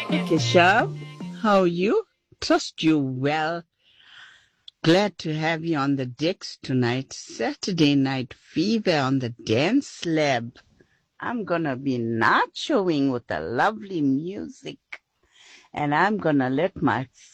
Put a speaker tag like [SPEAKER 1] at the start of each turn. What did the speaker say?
[SPEAKER 1] Keshav, how are you? Trust you well. Glad to have you on the decks tonight. Saturday Night Fever on the dance lab. I'm gonna be nachoing with the lovely music, and I'm gonna let my